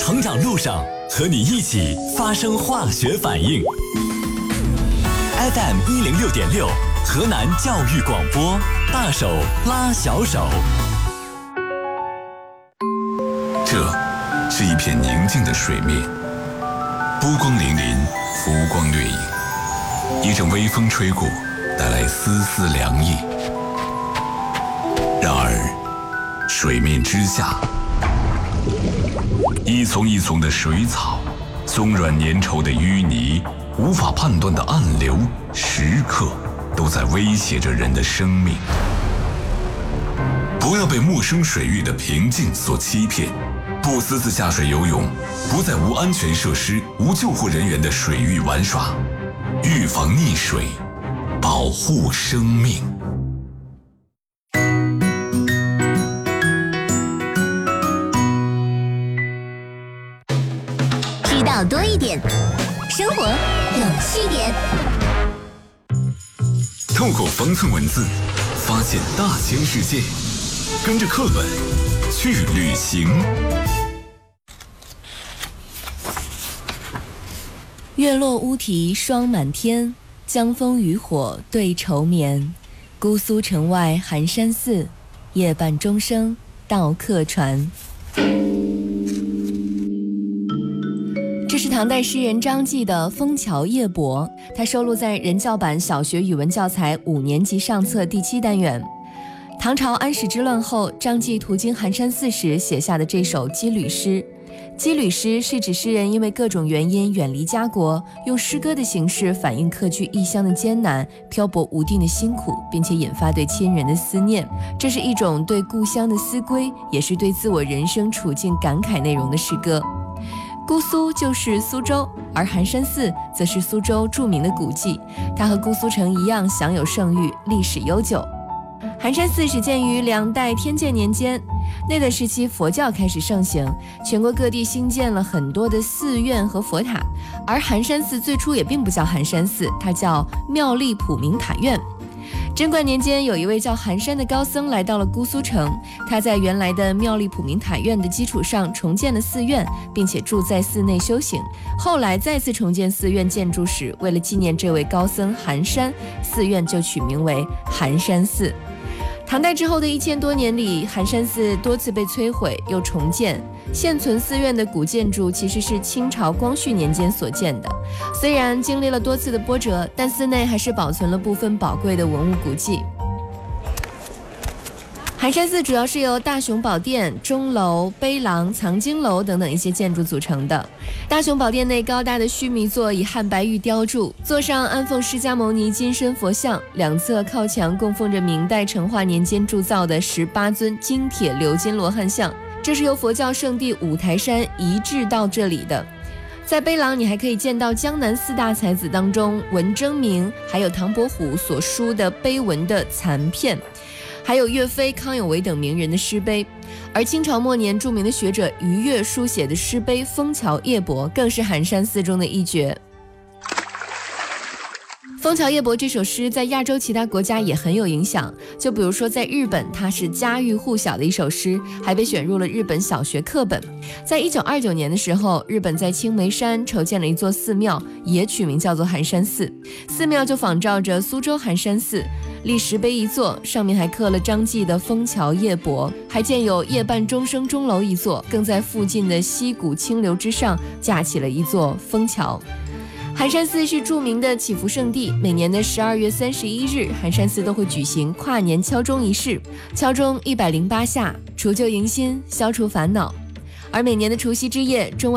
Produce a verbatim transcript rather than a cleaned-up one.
成长路上，和你一起发生化学反应。F M 一零六点六，河南教育广播，大手拉小手。 这是一片宁静的水面，波光粼粼，浮光掠影。一阵微风吹过，带来丝丝凉意。然而，水面之下，一丛一丛的水草，松软粘稠的淤泥，无法判断的暗流，时刻都在威胁着人的生命。不要被陌生水域的平静所欺骗，不私自下水游泳，不在无安全设施、无救护人员的水域玩耍，预防溺水，保护生命。 知道多一点，生活有趣点。 透过方寸文字，发现大千世界，跟着课本去旅行。 月落乌啼霜满天，江枫渔火对愁眠。姑苏城外寒山寺，夜半钟声到客船。这是唐代诗人张继的《枫桥夜泊》，它收录在人教版小学语文教材五年级上册第七单元。唐朝安史之乱后，张继途经寒山寺时写下的这首羁旅诗。羁旅诗是指诗人因为各种原因远离家国，用诗歌的形式反映客居异乡的艰难、漂泊无定的辛苦，并且引发对亲人的思念。这是一种对故乡的思归，也是对自我人生处境感慨内容的诗歌。姑苏就是苏州，而寒山寺则是苏州著名的古迹，它和姑苏城一样享有盛誉，历史悠久。寒山寺始建于两代天监年间，那段时期佛教开始盛行，全国各地兴建了很多的寺院和佛塔，而寒山寺最初也并不叫寒山寺，它叫妙丽普明塔院。贞观年间，有一位叫寒山的高僧来到了姑苏城，他在原来的妙丽普明塔院的基础上重建了寺院，并且住在寺内修行。后来再次重建寺院建筑时，为了纪念这位高僧寒山，寺院就取名为寒山寺。唐代之后的一千多年里，寒山寺多次被摧毁又重建。现存寺院的古建筑其实是清朝光绪年间所建的，虽然经历了多次的波折，但寺内还是保存了部分宝贵的文物古迹。寒山寺主要是由大雄宝殿、钟楼、碑廊、藏经楼等等一些建筑组成的。大雄宝殿内高大的须弥座以汉白玉雕铸，座上安奉释迦牟尼金身佛像，两侧靠墙供奉着明代成化年间铸造的十八尊金铁鎏金罗汉像，这是由佛教圣地五台山移至到这里的。在碑廊，你还可以见到江南四大才子当中文征明还有唐伯虎所书的碑文的残片，还有岳飞、康有为等名人的诗碑。而清朝末年著名的学者余岳书写的诗碑《枫桥夜泊》更是寒山寺中的一绝。《枫桥夜泊》这首诗在亚洲其他国家也很有影响，就比如说在日本，它是家喻户晓的一首诗，还被选入了日本小学课本。在一九二九年的时候，日本在青梅山筹建了一座寺庙，也取名叫做寒山寺。寺庙就仿照着苏州寒山寺，立石碑一座，上面还刻了张继的《枫桥夜泊》，还建有夜半钟声钟楼一座，更在附近的溪谷清流之上架起了一座枫桥。寒山寺是著名的祈福圣地，每年的十二月三十一日，寒山寺都会举行跨年敲钟仪式，敲钟一百零八下，除旧迎新，消除烦恼。而每年的除夕之夜，中外